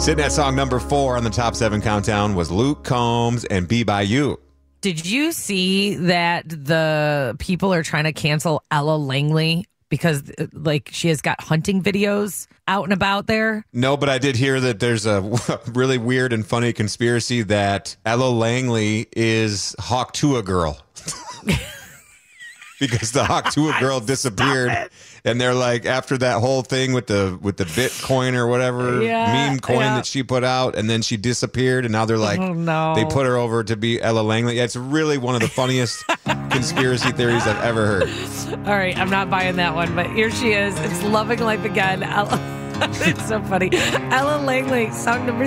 Sitting at song number 4 on the top 7 countdown was Luke Combs and Be By You. Did you see that the people are trying to cancel Ella Langley because like she has got hunting videos out and about there? No, but I did hear that there's a really weird and funny conspiracy that Ella Langley is Hawk Tuah girl. Because the Hawk Tuah girl disappeared. And they're like, after that whole thing with the Bitcoin or whatever meme coin that she put out, and then she disappeared, and now they're like, they put her over to be Ella Langley. Yeah, it's really one of the funniest conspiracy theories I've ever heard. All right, I'm not buying that one, but here she is. It's Loving Life Again. It's so funny. Ella Langley, song number